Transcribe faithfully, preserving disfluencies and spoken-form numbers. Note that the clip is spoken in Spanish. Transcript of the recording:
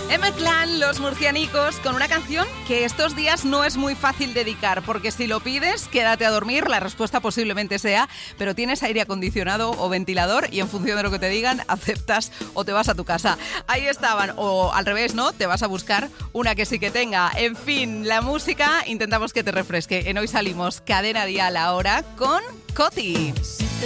M-Clan, los murcianicos, con una canción que estos días no es muy fácil dedicar, porque si lo pides, quédate a dormir, la respuesta posiblemente sea, pero tienes aire acondicionado o ventilador y en función de lo que te digan, aceptas o te vas a tu casa. Ahí estaban, o al revés, ¿no? Te vas a buscar una que sí que tenga. En fin, la música, intentamos que te refresque. En Hoy Salimos, Cadena Dial ahora con Coti.